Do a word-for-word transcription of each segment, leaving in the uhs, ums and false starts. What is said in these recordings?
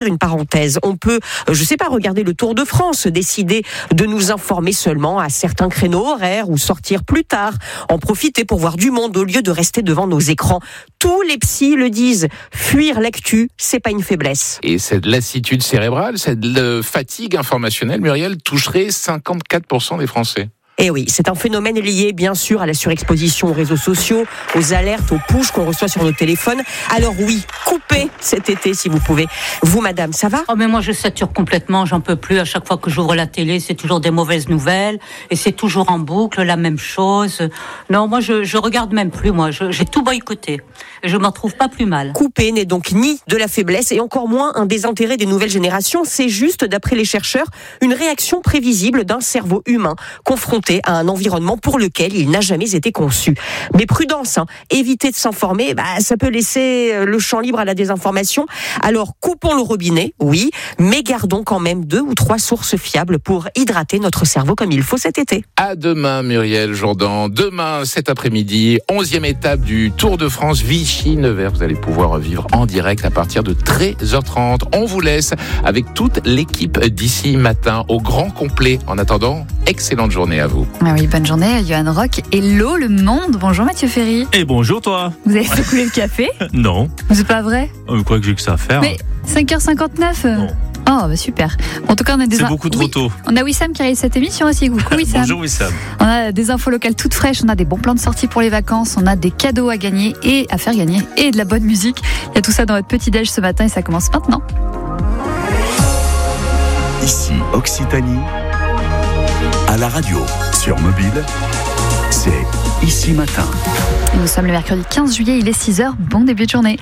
une parenthèse. On peut, je sais pas, regarder le Tour de France, décider de nous informer seulement à certains créneaux horaires ou sortir plus tard, en profiter pour voir du monde au lieu de rester devant nos écrans. Tous les psys le disent, fuir l'actu, c'est pas une faiblesse. Et cette lassitude cérébrale, cette fatigue informationnelle, Muriel, toucherait cinquante-quatre pour cent des Français. Et oui, c'est un phénomène lié bien sûr à la surexposition aux réseaux sociaux, aux alertes, aux pushs qu'on reçoit sur nos téléphones. Alors oui, coupez cet été si vous pouvez. Vous, madame, ça va ? Oh mais moi je sature complètement, j'en peux plus. À chaque fois que j'ouvre la télé, c'est toujours des mauvaises nouvelles et c'est toujours en boucle la même chose. Non, moi je je regarde même plus. Moi, je, j'ai tout boycotté. Et je m'en trouve pas plus mal. Couper n'est donc ni de la faiblesse et encore moins un désintérêt des nouvelles générations. C'est juste, d'après les chercheurs, une réaction prévisible d'un cerveau humain confronté à un environnement pour lequel il n'a jamais été conçu. Mais prudence, hein, éviter de s'informer, bah, ça peut laisser le champ libre à la désinformation. Alors coupons le robinet, oui, mais gardons quand même deux ou trois sources fiables pour hydrater notre cerveau comme il faut cet été. À demain, Muriel Jourdan. Demain, cet après-midi, onzième étape du Tour de France Vichy-Nevers. Vous allez pouvoir vivre en direct à partir de treize heures trente. On vous laisse avec toute l'équipe d'ici matin au grand complet. En attendant, excellente journée à vous. Ah oui, bonne journée, Johan Rock. Hello le monde, bonjour Mathieu Ferry. Et bonjour toi. Vous avez fait couler le café ? Non. C'est pas vrai ? Je crois que j'ai que ça à faire. Mais cinq heures cinquante-neuf. Non. Oh bah super. En tout cas, on a des C'est in... beaucoup trop oui. tôt. On a Wissam qui réalise cette émission aussi. Coucou Wissam. Bonjour Wissam. On a des infos locales toutes fraîches, on a des bons plans de sortie pour les vacances, on a des cadeaux à gagner et à faire gagner et de la bonne musique. Il y a tout ça dans votre petit déj ce matin et ça commence maintenant. Ici Occitanie, à la radio, sur mobile, c'est Ici Matin. Et nous sommes le mercredi quinze juillet, il est six heures, bon début de journée.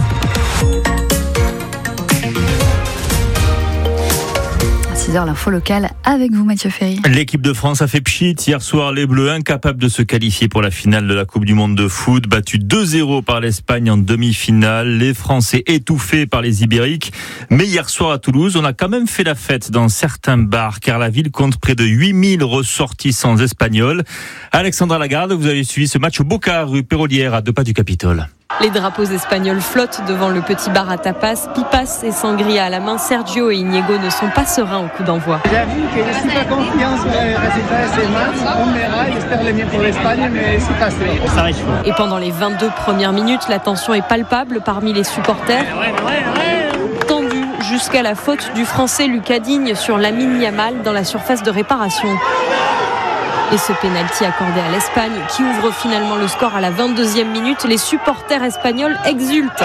six heures, l'info locale avec vous Mathieu Ferry. L'équipe de France a fait pchit hier soir, les Bleus incapables de se qualifier pour la finale de la Coupe du Monde de foot, battus deux zéro par l'Espagne en demi-finale, les Français étouffés par les Ibériques. Mais hier soir à Toulouse, on a quand même fait la fête dans certains bars car la ville compte près de huit mille ressortissants espagnols. Alexandra Lagarde, vous avez suivi ce match au Boca, rue Pérolière, à deux pas du Capitole. Les drapeaux espagnols flottent devant le petit bar à tapas, pipas et sangria à la main. Sergio et Inigo ne sont pas sereins au coup d'envoi. J'avoue que je suis pas confiant sur les résultats de ces matchs. On verra, j'espère le mieux pour l'Espagne, mais c'est pas sûr. Ça arrive. Et pendant les vingt-deux premières minutes, la tension est palpable parmi les supporters. Tendue jusqu'à la faute du Français Lucas Digne sur Lamine Yamal dans la surface de réparation. Et ce pénalty accordé à l'Espagne qui ouvre finalement le score à la vingt-deuxième minute. Les supporters espagnols exultent.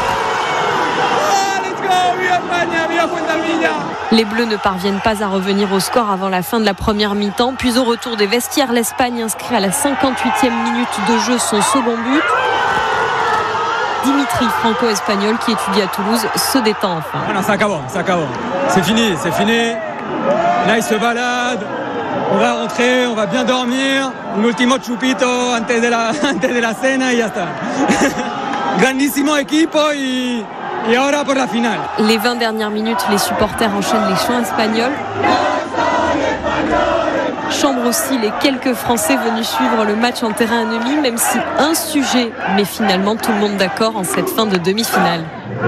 Les Bleus ne parviennent pas à revenir au score avant la fin de la première mi-temps. Puis au retour des vestiaires, l'Espagne inscrit à la cinquante-huitième minute de jeu son second but. Dimitri, franco-espagnol qui étudie à Toulouse, se détend enfin. Ah non, ça acabó, ça acabó. C'est fini, c'est fini. Là, il se balade. On va rentrer, on va bien dormir. Un último chupito antes de la, antes de la cena y ya está. Grandissimo equipo y, y ahora por la finale. Les vingt dernières minutes, les supporters enchaînent les chants espagnols. Chambre aussi les quelques Français venus suivre le match en terrain ennemi, même si un sujet met finalement tout le monde d'accord en cette fin de demi-finale.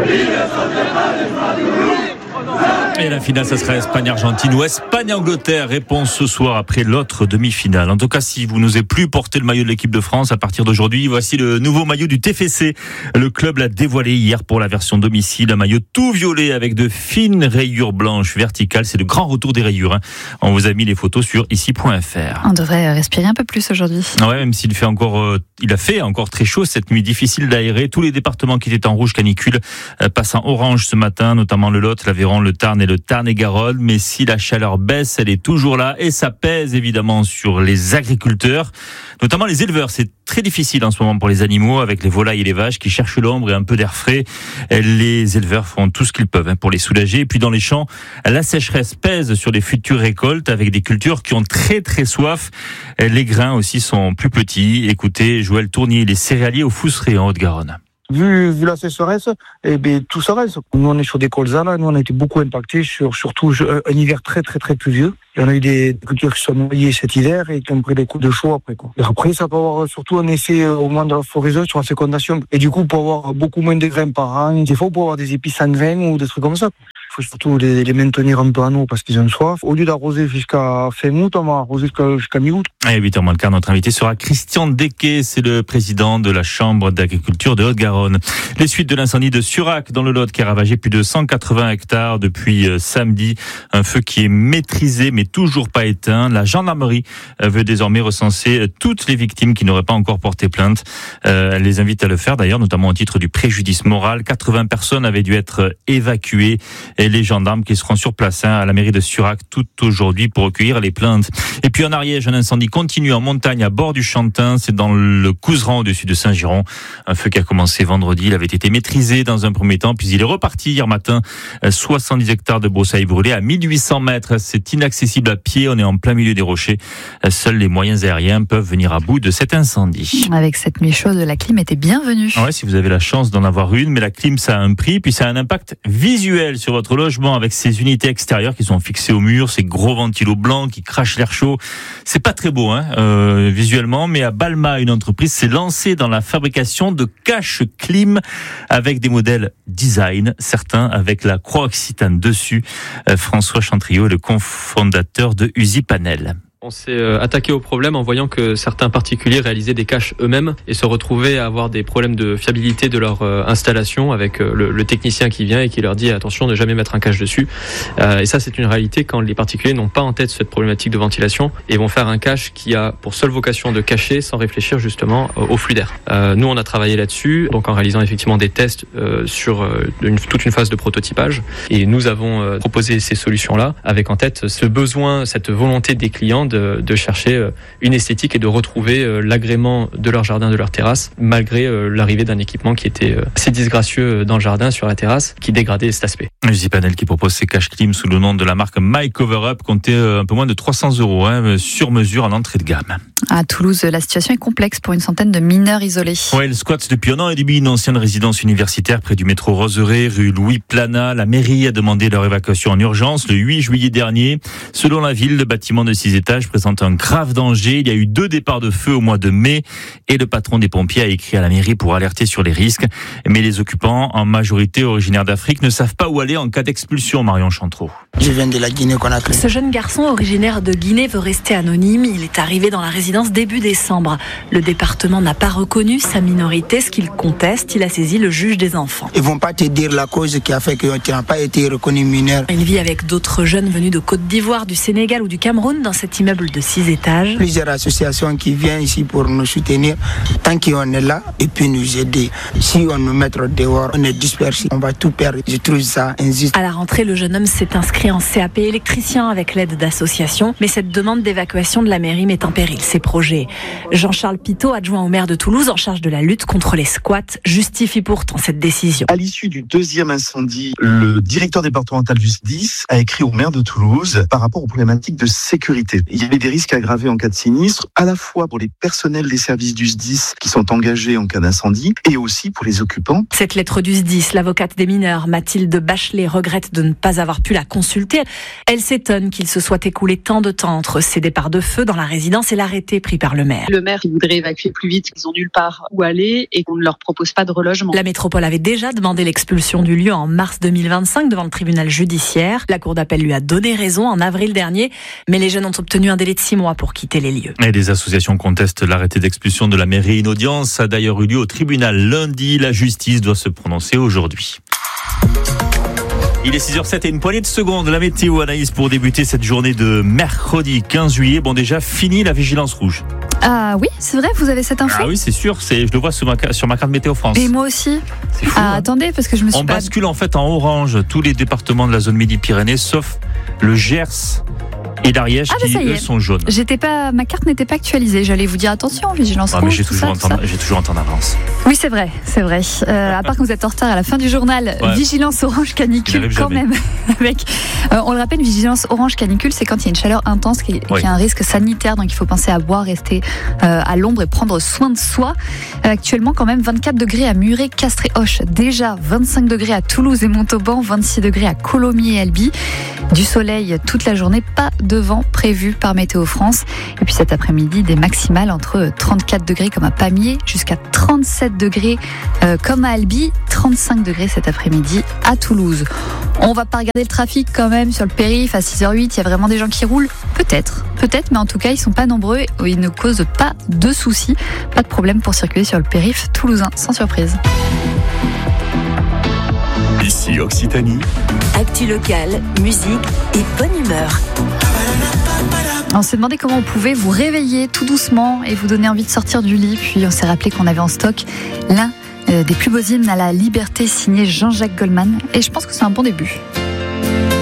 Et la finale, ça sera Espagne-Argentine ou Espagne-Angleterre. Réponse ce soir après l'autre demi-finale. En tout cas, si vous n'osez plus porter le maillot de l'équipe de France à partir d'aujourd'hui, voici le nouveau maillot du T F C. Le club l'a dévoilé hier pour la version domicile. Un maillot tout violet avec de fines rayures blanches verticales. C'est le grand retour des rayures. Hein. On vous a mis les photos sur ici point f r. On devrait respirer un peu plus aujourd'hui. Ouais, même s'il fait encore, euh, il a fait encore très chaud cette nuit. Difficile d'aérer. Tous les départements qui étaient en rouge canicule euh, passent en orange ce matin, notamment le Lot, l'Aveyron, le Tarn et le Tarn-et-Garonne. Mais si la chaleur baisse, elle est toujours là et ça pèse évidemment sur les agriculteurs, notamment les éleveurs. C'est très difficile en ce moment pour les animaux avec les volailles et les vaches qui cherchent l'ombre et un peu d'air frais. Les éleveurs font tout ce qu'ils peuvent pour les soulager. Et puis dans les champs, la sécheresse pèse sur les futures récoltes avec des cultures qui ont très très soif. Les grains aussi sont plus petits. Écoutez Joël Tournier, les céréaliers au Fousseret en Haute-Garonne. Vu, vu la sécheresse, eh bien, tout ça reste. Nous, on est sur des colzas, là. Nous, on a été beaucoup impactés sur, surtout, un hiver très, très, très pluvieux. Et on a eu des cultures qui sont noyées cet hiver et qui ont pris des coups de chaud après, quoi. Et après, ça peut avoir surtout un effet au moment de la floraison sur la fécondation. Et du coup, pour avoir beaucoup moins de grains par an, des fois, pour avoir des épis sans grains ou des trucs comme ça. Il faut surtout les, les maintenir un peu en eau parce qu'ils ont soif. Au lieu d'arroser jusqu'à fin août, on va arroser jusqu'à, jusqu'à mi-août. Et huit heures moins le quart, notre invité sera Christian Desquet, c'est le président de la Chambre d'agriculture de Haute-Garonne. Les suites de l'incendie de Surac dans le Lot qui a ravagé plus de cent quatre-vingts hectares depuis euh, samedi. Un feu qui est maîtrisé mais toujours pas éteint. La gendarmerie euh, veut désormais recenser euh, toutes les victimes qui n'auraient pas encore porté plainte. Euh, elle les invite à le faire d'ailleurs, notamment au titre du préjudice moral. quatre-vingts personnes avaient dû être évacuées et les gendarmes qui seront sur place hein, à la mairie de Surac tout aujourd'hui pour recueillir les plaintes. Et puis en Ariège, un incendie continue en montagne à bord du Chantin. C'est dans le Couserans au-dessus de Saint-Giron. Un feu qui a commencé vendredi. Il avait été maîtrisé dans un premier temps, puis il est reparti hier matin. soixante-dix hectares de broussailles brûlées à mille huit cents mètres. C'est inaccessible à pied. On est en plein milieu des rochers. Seuls les moyens aériens peuvent venir à bout de cet incendie. Avec cette nuit chaude, la clim était bienvenue. Ouais, si vous avez la chance d'en avoir une, mais la clim, ça a un prix, puis ça a un impact visuel sur votre logement avec ces unités extérieures qui sont fixées au mur, ces gros ventilos blancs qui crachent l'air chaud. C'est pas très beau, hein, euh, visuellement, mais à Balma, une entreprise s'est lancée dans la fabrication de cache-clim avec des modèles design, certains avec la croix occitane dessus. Euh, François Chantriot est le cofondateur de Usipanel. On s'est attaqué au problème en voyant que certains particuliers réalisaient des caches eux-mêmes et se retrouvaient à avoir des problèmes de fiabilité de leur installation avec le, le technicien qui vient et qui leur dit attention, ne jamais mettre un cache dessus. Euh, et ça, c'est une réalité quand les particuliers n'ont pas en tête cette problématique de ventilation et vont faire un cache qui a pour seule vocation de cacher sans réfléchir justement au flux d'air. Euh, nous, on a travaillé là-dessus, donc en réalisant effectivement des tests euh, sur une, toute une phase de prototypage et nous avons euh, proposé ces solutions-là avec en tête ce besoin, cette volonté des clients De, de chercher une esthétique et de retrouver l'agrément de leur jardin, de leur terrasse, malgré l'arrivée d'un équipement qui était assez disgracieux dans le jardin, sur la terrasse, qui dégradait cet aspect. Usipanel qui propose ses cache-clim sous le nom de la marque My Cover Up, comptait un peu moins de trois cents euros, hein, sur mesure en entrée de gamme. À Toulouse, la situation est complexe pour une centaine de mineurs isolés. Ouais, ils squattent depuis un an et demi une ancienne résidence universitaire près du métro Roseraie, rue Louis Plana. La mairie a demandé leur évacuation en urgence le huit juillet dernier. Selon la ville, le bâtiment de six étages présente un grave danger. Il y a eu deux départs de feu au mois de mai et le patron des pompiers a écrit à la mairie pour alerter sur les risques. Mais les occupants, en majorité originaires d'Afrique, ne savent pas où aller en cas d'expulsion, Marion Chantreau. Je viens de la Guinée-Conakry. Ce jeune garçon originaire de Guinée veut rester anonyme. Il est arrivé dans la résidence début décembre. Le département n'a pas reconnu sa minorité, ce qu'il conteste. Il a saisi le juge des enfants. Ils vont pas te dire la cause qui a fait que tu n'as pas été reconnu mineur. Il vit avec d'autres jeunes venus de Côte d'Ivoire, du Sénégal ou du Cameroun dans cet immeuble de six étages. Plusieurs associations qui viennent ici pour nous soutenir tant qu'on est là et puis nous aider. Si on nous met dehors, on est dispersé, on va tout perdre. Je trouve ça injuste. À la rentrée, le jeune homme s'est inscrit en C A P électricien avec l'aide d'associations, mais cette demande d'évacuation de la mairie met en péril ses projets. Jean-Charles Pitot, adjoint au maire de Toulouse en charge de la lutte contre les squats, justifie pourtant cette décision. À l'issue du deuxième incendie, le directeur départemental du S D I S a écrit au maire de Toulouse par rapport aux problématiques de sécurité. Il y avait des risques aggravés en cas de sinistre, à la fois pour les personnels des services du S D I S qui sont engagés en cas d'incendie et aussi pour les occupants. Cette lettre du S D I S, l'avocate des mineurs, Mathilde Bachelet, regrette de ne pas avoir pu la consulter. Elle s'étonne qu'il se soit écoulé tant de temps entre ces départs de feu dans la résidence et l'arrêté pris par le maire. Le maire, il voudrait évacuer plus vite, ils ont nulle part où aller et qu'on ne leur propose pas de relogement. La métropole avait déjà demandé l'expulsion du lieu en mars deux mille vingt-cinq devant le tribunal judiciaire. La cour d'appel lui a donné raison en avril dernier, mais les jeunes ont obtenu un délai de six mois pour quitter les lieux. Et les associations contestent l'arrêté d'expulsion de la mairie. Une audience a d'ailleurs eu lieu au tribunal lundi. La justice doit se prononcer aujourd'hui. Il est six heures zéro sept et une poignée de secondes. La météo, Anaïs, pour débuter cette journée de mercredi quinze juillet. Bon, déjà, fini la vigilance rouge. Ah oui, c'est vrai, vous avez cette info? Ah oui, c'est sûr, c'est, je le vois sur ma, sur ma carte Météo France. Et moi aussi. C'est fou, ah, hein. Attendez, parce que je me suis On pas... bascule en fait en orange tous les départements de la zone Midi-Pyrénées, sauf le Gers et l'Ariège ah, qui, bah, eux, sont jaunes. J'étais pas, ma carte n'était pas actualisée. J'allais vous dire attention, vigilance ah, rouge. Mais j'ai toujours, ça, en temps, j'ai toujours en temps d'avance. Oui, c'est vrai, c'est vrai. Euh, à part que vous êtes en retard à la fin du journal, ouais. Vigilance orange canicule quand jamais. Même. Avec, euh, on le rappelle, vigilance orange canicule, c'est quand il y a une chaleur intense, qu'il oui. y a un risque sanitaire, donc il faut penser à boire, rester euh, à l'ombre et prendre soin de soi. Euh, actuellement, quand même, vingt-quatre degrés à Muret, Castres et Auch. Déjà vingt-cinq degrés à Toulouse et Montauban, vingt-six degrés à Colomiers et Albi. Du soleil toute la journée, pas de vent prévu par Météo France. Et puis cet après-midi, des maximales entre trente-quatre degrés comme à Pamiers jusqu'à trente-sept degrés euh, comme à Albi, trente-cinq degrés cet après-midi à Toulouse. On va pas regarder le trafic quand même sur le périph' à six heures huit, il y a vraiment des gens qui roulent. Peut-être, peut-être, mais en tout cas, ils sont pas nombreux et ils ne causent pas de soucis. Pas de problème pour circuler sur le périph' toulousain, sans surprise. Ici Occitanie. Actu locale, musique et bonne humeur. On s'est demandé comment on pouvait vous réveiller tout doucement et vous donner envie de sortir du lit. Puis on s'est rappelé qu'on avait en stock l'un des plus beaux hymnes à la liberté signé Jean-Jacques Goldman. Et je pense que c'est un bon début.